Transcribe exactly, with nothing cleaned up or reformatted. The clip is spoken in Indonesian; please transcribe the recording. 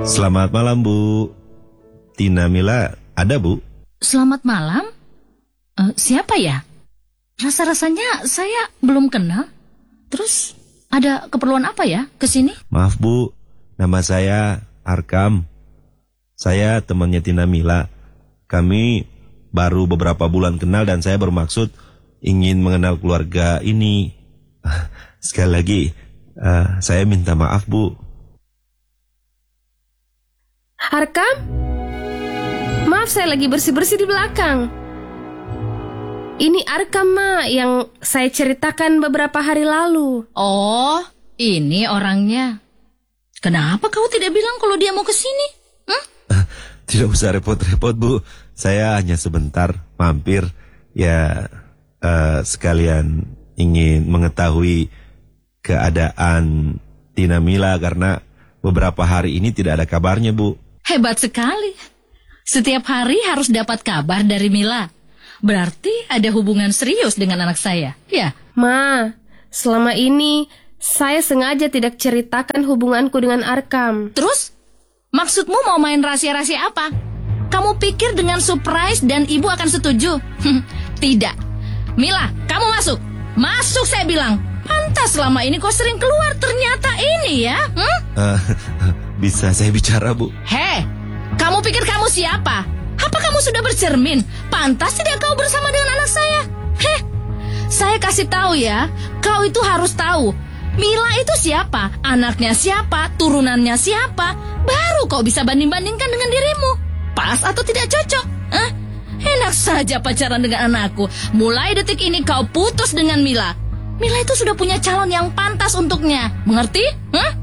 Selamat malam, Bu. Tina Mila ada, Bu? Selamat malam. Uh, siapa ya? Rasa-rasanya saya belum kenal. Terus ada keperluan apa ya ke sini? Maaf, Bu. Nama saya Arkam. Saya temannya Tina Mila. Kami baru beberapa bulan kenal dan saya bermaksud ingin mengenal keluarga ini. Sekali lagi, uh, saya minta maaf, Bu. Arkam? Maaf, saya lagi bersih-bersih di belakang. Ini Arkam, Ma, yang saya ceritakan beberapa hari lalu. Oh, ini orangnya. Kenapa kau tidak bilang kalau dia mau ke sini? Hmm? Tidak usah repot-repot, Bu. Saya hanya sebentar mampir. Ya, uh, sekalian ingin mengetahui keadaan Tina Mila karena beberapa hari ini tidak ada kabarnya, Bu. Hebat sekali. Setiap hari harus dapat kabar dari Mila. Berarti ada hubungan serius dengan anak saya, ya? Ma, selama ini saya sengaja tidak ceritakan hubunganku dengan Arkam. Terus? Maksudmu mau main rahasia-rahasia apa? Kamu pikir dengan surprise dan ibu akan setuju? Tidak. Mila, kamu masuk. Masuk, saya bilang. Pantas selama ini kau sering keluar, ternyata ini ya. Hmm? Uh, bisa saya bicara, Bu? Hei, kamu pikir kamu siapa? Apa kamu sudah bercermin? Pantas tidak kau bersama dengan anak saya? Heh, saya kasih tahu ya, kau itu harus tahu. Mila itu siapa? Anaknya siapa? Turunannya siapa? Baru kau bisa banding-bandingkan dengan dirimu. Pas atau tidak cocok? Hah? Enak saja pacaran dengan anakku. Mulai detik ini kau putus dengan Mila. Mila itu sudah punya calon yang pantas untuknya. Mengerti? Hah?